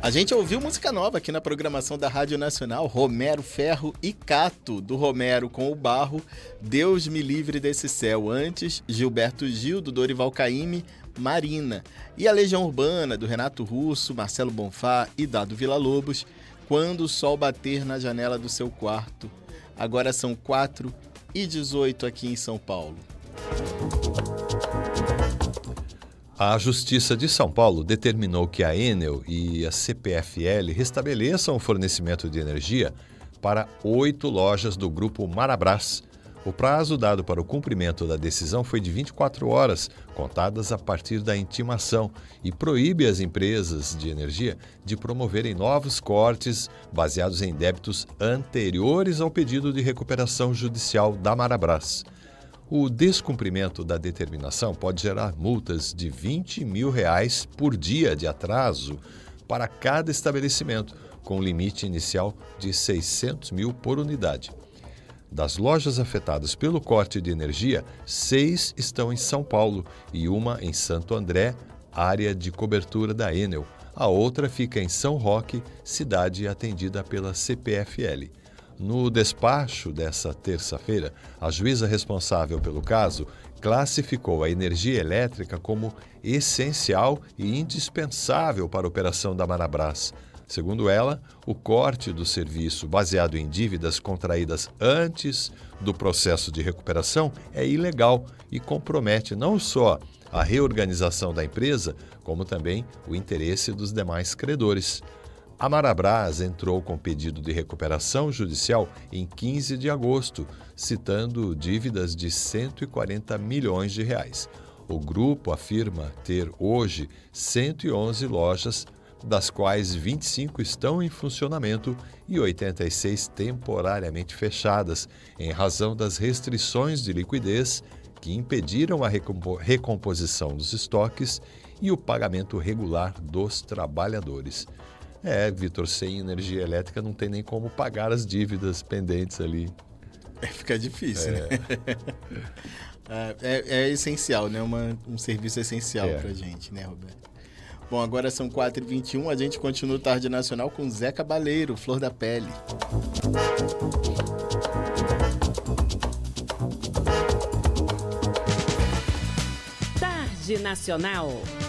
A gente ouviu música nova aqui na programação da Rádio Nacional, Romero Ferro e Cato, do Romero com o Barro, Deus me livre desse céu. Antes, Gilberto Gil, do Dorival Caymmi, Marina. E a Legião Urbana, do Renato Russo, Marcelo Bonfá e Dado Villa-Lobos, Quando o Sol Bater na Janela do Seu Quarto. Agora são 4h18 aqui em São Paulo. A Justiça de São Paulo determinou que a Enel e a CPFL restabeleçam o fornecimento de energia para 8 lojas do grupo Marabras. O prazo dado para o cumprimento da decisão foi de 24 horas, contadas a partir da intimação, e proíbe as empresas de energia de promoverem novos cortes baseados em débitos anteriores ao pedido de recuperação judicial da Marabras. O descumprimento da determinação pode gerar multas de R$20 mil por dia de atraso para cada estabelecimento, com limite inicial de R$600 mil por unidade. Das lojas afetadas pelo corte de energia, 6 estão em São Paulo e uma em Santo André, área de cobertura da Enel. A outra fica em São Roque, cidade atendida pela CPFL. No despacho dessa terça-feira, a juíza responsável pelo caso classificou a energia elétrica como essencial e indispensável para a operação da Marabras. Segundo ela, o corte do serviço baseado em dívidas contraídas antes do processo de recuperação é ilegal e compromete não só a reorganização da empresa, como também o interesse dos demais credores. A Marabras entrou com pedido de recuperação judicial em 15 de agosto, citando dívidas de R$140 milhões. O grupo afirma ter hoje 111 lojas, das quais 25 estão em funcionamento e 86 temporariamente fechadas, em razão das restrições de liquidez que impediram a recomposição dos estoques e o pagamento regular dos trabalhadores. Vitor, sem energia elétrica não tem nem como pagar as dívidas pendentes ali. Fica difícil, né? É essencial, né? Um serviço essencial pra gente, né, Roberto? Bom, agora são 4h21, a gente continua o Tarde Nacional com Zé Cabaleiro, Flor da Pele. Tarde Nacional.